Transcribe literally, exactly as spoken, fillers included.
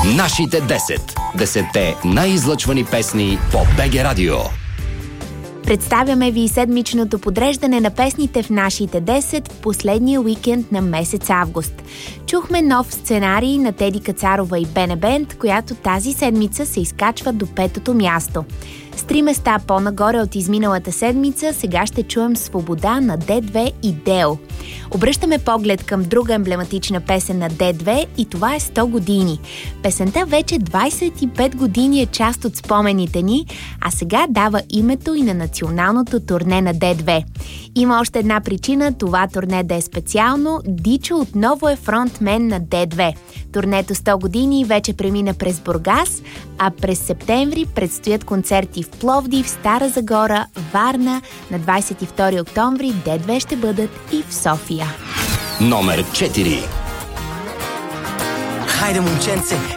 Нашите десет. Десетте най-излъчвани песни по БГ Радио. Представяме ви седмичното подреждане на песните в нашите десет в последния уикенд на месец август. Чухме нов сценарий на Теди Кацарова и Бене Бенд, която тази седмица се изкачва до петото място. С три места по-нагоре от изминалата седмица сега ще чуем Свобода на Д две и Део. Обръщаме поглед към друга емблематична песен на Д две и това е сто години. Песента вече двайсет и пет години е част от спомените ни, а сега дава името и на националното турне на Д две. Има още една причина това турне да е специално. Дичо отново е фронтмен на Д две. Турнето сто години вече премина през Бургас, а през септември предстоят концерти в Пловдив, Стара Загора, Варна. На двайсет и втори октомври Д две ще бъдат и в София. Номер четири. Хайде, момченце,